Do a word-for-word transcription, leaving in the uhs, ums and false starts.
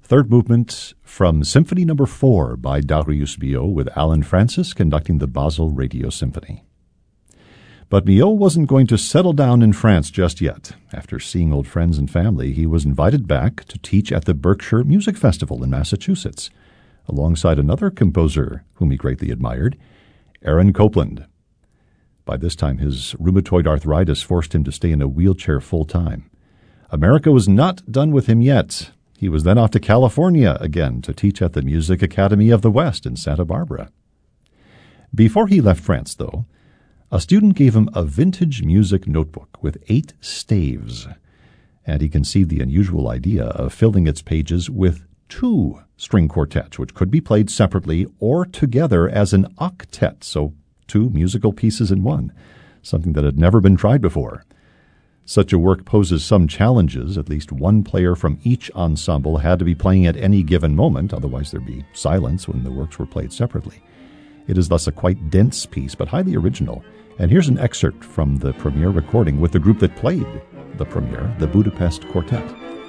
Third movement from Symphony Number Four by Darius Milhaud, with Alan Francis conducting the Basel Radio Symphony. But Milhaud wasn't going to settle down in France just yet. After seeing old friends and family, he was invited back to teach at the Berkshire Music Festival in Massachusetts, alongside another composer whom he greatly admired, Aaron Copland. By this time, his rheumatoid arthritis forced him to stay in a wheelchair full-time. America was not done with him yet. He was then off to California again to teach at the Music Academy of the West in Santa Barbara. Before he left France, though, a student gave him a vintage music notebook with eight staves, and he conceived the unusual idea of filling its pages with two string quartets, which could be played separately or together as an octet, so two musical pieces in one, something that had never been tried before. Such a work poses some challenges. At least one player from each ensemble had to be playing at any given moment, otherwise there'd be silence when the works were played separately. It is thus a quite dense piece, but highly original. And here's an excerpt from the premiere recording with the group that played the premiere, the Budapest Quartet.